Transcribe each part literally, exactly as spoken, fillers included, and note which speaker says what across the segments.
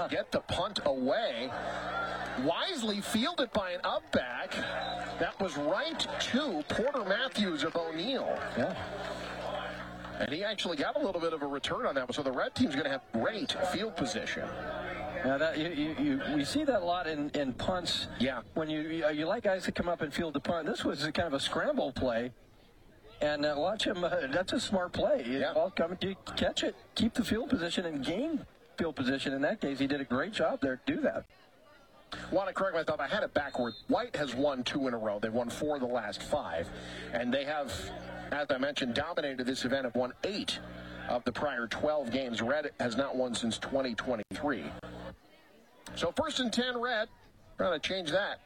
Speaker 1: yeah. get the punt away. Wisely fielded by an up back. That was right to Porter Matthews of O'Neill.
Speaker 2: Yeah.
Speaker 1: And he actually got a little bit of a return on that one. So the red team's going to have great field position.
Speaker 2: Now that you, you, you, we see that a lot in, in punts.
Speaker 1: Yeah.
Speaker 2: When you, you you like guys to come up and field the punt. This was kind of a scramble play. And uh, watch him. Uh, that's a smart play.
Speaker 1: Yeah.
Speaker 2: Ball coming to catch it, keep the field position, and gain field position. In that case, he did a great job there to do that.
Speaker 1: Want to correct myself, I had it backward. White has won two in a row. They've won four of the last five. And they have, as I mentioned, dominated this event, have won eight of the prior twelve games. Red has not won since twenty twenty-three. So first and ten, Red. Trying to change that.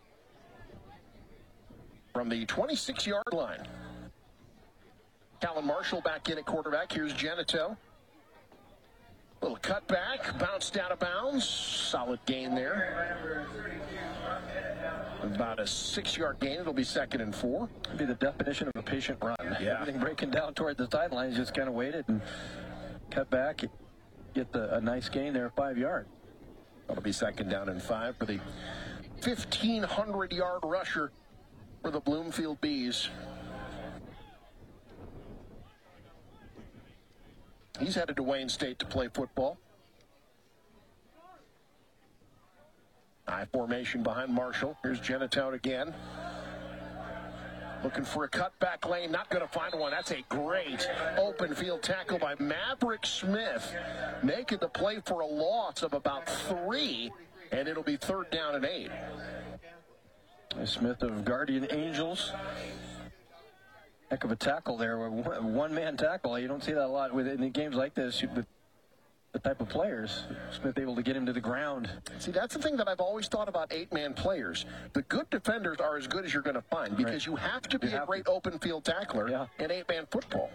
Speaker 1: From the twenty-six-yard line. Callan Marshall back in at quarterback. Here's Genito. Little cutback, bounced out of bounds. Solid gain there. About a six-yard gain. It'll be second and four.
Speaker 2: It'll be the definition of a patient run.
Speaker 1: Yeah.
Speaker 2: Everything breaking down toward the sidelines, just kind of waited and cut back, get the, a nice gain there, five yards.
Speaker 1: That'll be second down and five for the fifteen hundred yard rusher for the Bloomfield Bees. He's headed to Wayne State to play football. I formation behind Marshall. Here's Genito again. Looking for a cutback lane. Not going to find one. That's a great open field tackle by Maverick Smith. Making the play for a loss of about three. And it'll be third down and eight.
Speaker 2: Smith of Guardian Angels. Heck of a tackle there. One-man tackle. You don't see that a lot within games like this. With the type of players, Smith able to get him to the ground.
Speaker 1: See, that's the thing that I've always thought about eight-man players. The good defenders are as good as you're going to find because right. you have to be a great to. open field tackler yeah. in eight-man football.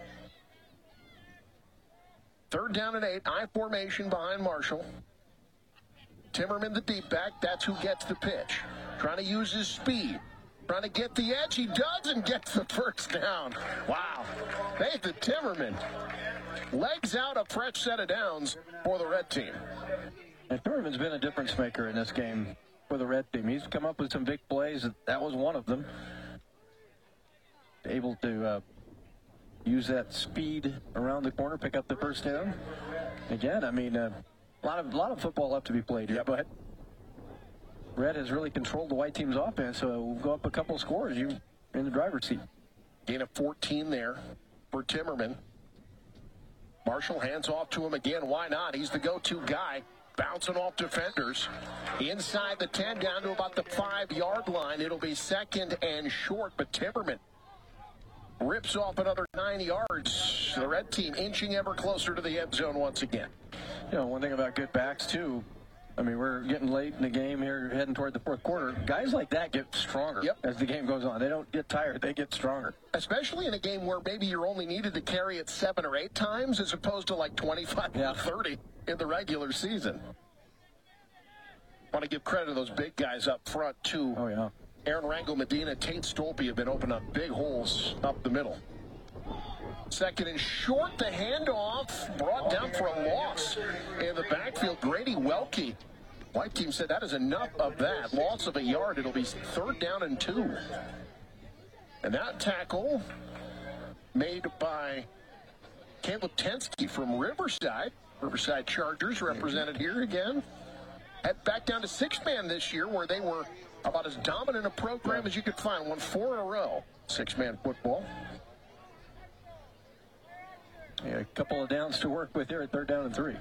Speaker 1: Third down and eight. I formation behind Marshall. Timmerman the deep back. That's who gets the pitch. Trying to use his speed. Trying to get the edge. He does and gets the first down. Wow. Nathan Timmerman. Legs out, a fresh set of downs for the red team.
Speaker 2: And Timmerman's been a difference maker in this game for the red team. He's come up with some big plays. That was one of them. Able to uh, use that speed around the corner, pick up the first down. Again, I mean, uh, a lot of, a lot of football left to be played here, yep. but Red has really controlled the white team's offense, so we'll go up a couple of scores. You in the driver's seat.
Speaker 1: Gain of fourteen there for Timmerman. Marshall hands off to him again. Why not? He's the go-to guy. Bouncing off defenders. Inside the ten, down to about the five-yard line. It'll be second and short, but Timmerman rips off another nine yards. The red team inching ever closer to the end zone once again.
Speaker 2: You know, one thing about good backs, too, I mean, we're getting late in the game here, heading toward the fourth quarter. Guys like that get stronger
Speaker 1: yep.
Speaker 2: as the game goes on. They don't get tired. They get stronger.
Speaker 1: Especially in a game where maybe you're only needed to carry it seven or eight times as opposed to like twenty-five yeah. or thirty in the regular season. Want to give credit to those big guys up front, too.
Speaker 2: Oh, yeah.
Speaker 1: Aaron Rango Medina, Tate Stolpe have been opening up big holes up the middle. Second and short, the handoff brought down for a loss in the backfield. Grady Welke. White team said that is enough of that. Loss of a yard. It'll be third down and two. And that tackle made by Caleb Tensky from Riverside. Riverside Chargers represented here again. Head back down to six-man this year where they were about as dominant a program as you could find. Won four in a row. Six-man football.
Speaker 2: Yeah, a couple of downs to work with here at third down and three.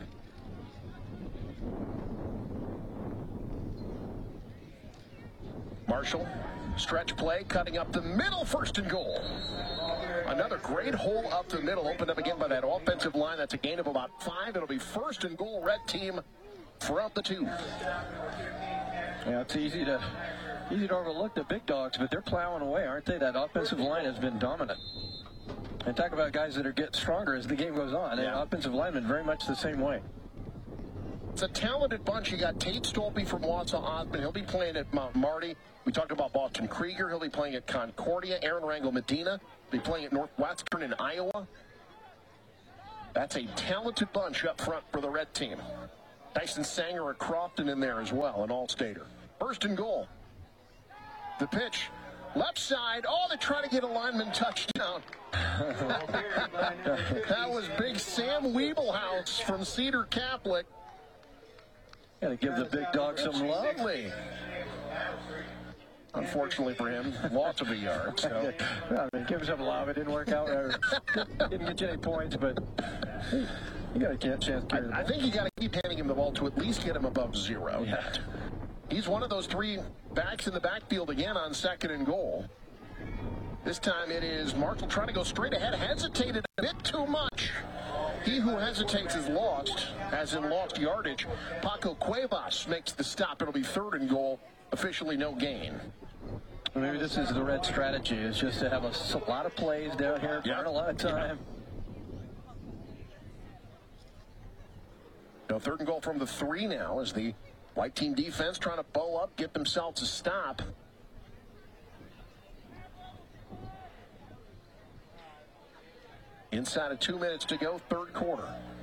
Speaker 1: Marshall, stretch play, cutting up the middle, first and goal. Another great hole up the middle, opened up again by that offensive line. That's a gain of about five. It'll be first and goal, red team from the two.
Speaker 2: Yeah, it's easy to easy to overlook the big dogs, but they're plowing away, aren't they? That offensive line has been dominant. And talk about guys that are getting stronger as the game goes on. Yeah. And offensive linemen very much the same way.
Speaker 1: It's a talented bunch. You got Tate Stolpe from Wausau Osborne. He'll be playing at Mount Marty. We talked about Boston Krieger. He'll be playing at Concordia. Aaron Rango Medina will be playing at Northwestern in Iowa. That's a talented bunch up front for the red team. Tyson Sanger at Crofton in there as well, an all-stater. First and goal. The pitch. Left side. Oh, they try to get a lineman touchdown. That was big Sam Weeblehouse from Cedar Catholic.
Speaker 2: Got to give the big dog some love.
Speaker 1: Lovely. Unfortunately for him, loss of a yard. So.
Speaker 2: I mean, give himself a love. It didn't work out. Didn't get you any points, but you got a chance to carry the ball.
Speaker 1: I think you got to keep handing him the ball to at least get him above zero.
Speaker 2: Yeah.
Speaker 1: He's one of those three backs in the backfield again on second and goal. This time it is Marshall trying to go straight ahead, hesitated a bit too much. He who hesitates is lost, as in lost yardage. Paco Cuevas makes the stop. It'll be third and goal. Officially no gain.
Speaker 2: Maybe this is the red strategy, is just to have a, a lot of plays down here, burn a lot of time.
Speaker 1: No, third and goal from the three now as the white team defense trying to bow up, get themselves a stop. Inside of two minutes to go, third quarter.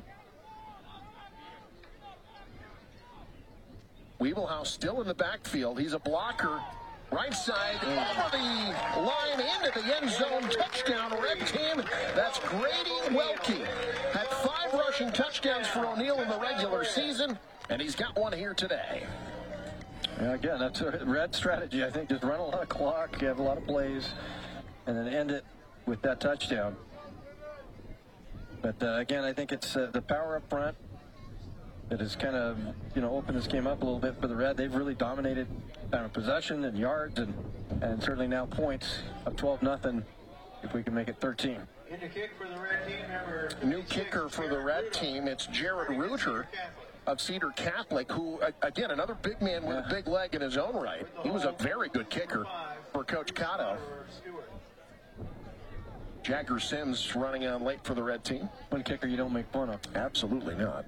Speaker 1: Weeblehouse still in the backfield. He's a blocker. Right side, over the line, into the end zone. Touchdown, red team. That's Grady Welke. Had five rushing touchdowns for O'Neill in the regular season, and he's got one here today.
Speaker 2: Yeah, again, that's a red strategy. I think just run a lot of clock, have a lot of plays, and then end it with that touchdown. But, uh, again, I think it's uh, the power up front that has kind of, you know, opened this game up a little bit for the Red. They've really dominated time of possession and yards and, and certainly now points of twelve nothing if we can make it thirteen.
Speaker 3: New kick for the red team, number
Speaker 1: New kicker for the red team. It's Jared Reuter of Cedar Catholic, who, again, another big man with a big leg in his own right. He was a very good kicker for Coach Cotto. Jagger Sims running on late for the red team.
Speaker 2: One kicker you don't make fun of.
Speaker 1: Absolutely not.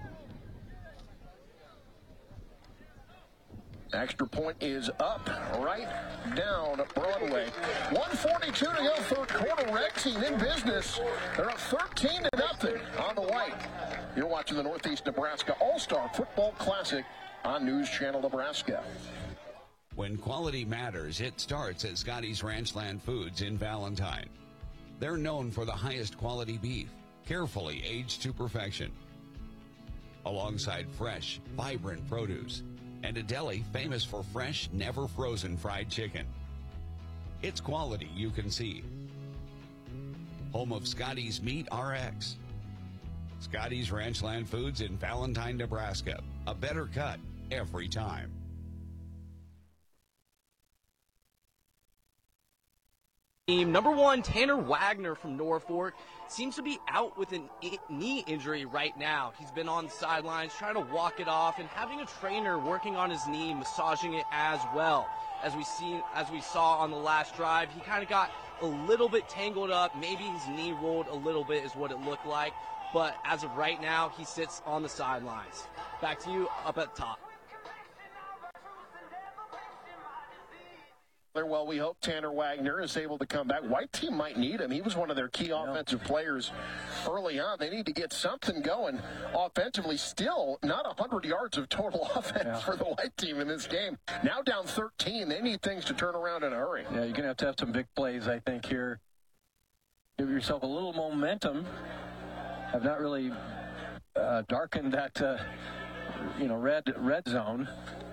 Speaker 1: Extra point is up, right down Broadway. one forty-two to go, third quarter. Red team in business. They're up thirteen to nothing on the white. You're watching the Northeast Nebraska All-Star Football Classic on News Channel Nebraska.
Speaker 4: When quality matters, it starts at Scotty's Ranchland Foods in Valentine. They're known for the highest quality beef, carefully aged to perfection, alongside fresh, vibrant produce, and a deli famous for fresh, never frozen fried chicken. It's quality you can see. Home of Scotty's Meat R X. Scotty's Ranchland Foods in Valentine, Nebraska. A better cut every time.
Speaker 5: Team number one, Tanner Wagner from Norfolk, seems to be out with a knee injury right now. He's been on the sidelines trying to walk it off and having a trainer working on his knee, massaging it as well. As we see, as we saw on the last drive, he kind of got a little bit tangled up. Maybe his knee rolled a little bit is what it looked like. But as of right now, he sits on the sidelines. Back to you up at the top.
Speaker 1: Well, we hope Tanner Wagner is able to come back. White team might need him. He was one of their key offensive players early on. They need to get something going offensively. Still not one hundred yards of total offense yeah. for the white team in this game. Now down thirteen. They need things to turn around in a hurry.
Speaker 2: Yeah, you're going to have to have some big plays, I think, here. Give yourself a little momentum. Have not really uh, darkened that, uh, you know, red red zone.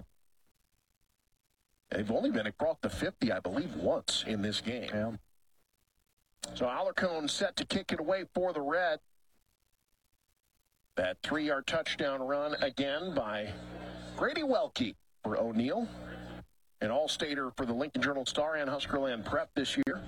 Speaker 1: They've only been across the fifty, I believe, once in this game.
Speaker 2: Yeah.
Speaker 1: So Alarcon set to kick it away for the Red. That three-yard touchdown run again by Grady Welke for O'Neill. An all-stater for the Lincoln Journal-Star and Huskerland Prep this year.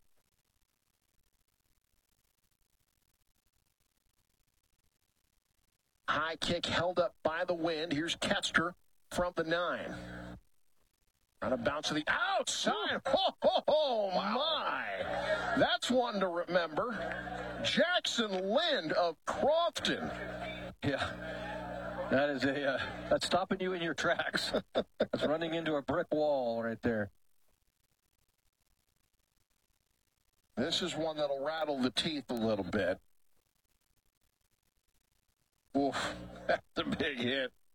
Speaker 1: High kick held up by the wind. Here's Ketster from the nine. On a bounce to the outside. Oh, oh, oh my. That's one to remember. Jackson Lind of Crofton.
Speaker 2: Yeah. That is a, uh, that's stopping you in your tracks. That's running into a brick wall right there.
Speaker 1: This is one that'll rattle the teeth a little bit. Oof, that's a big hit.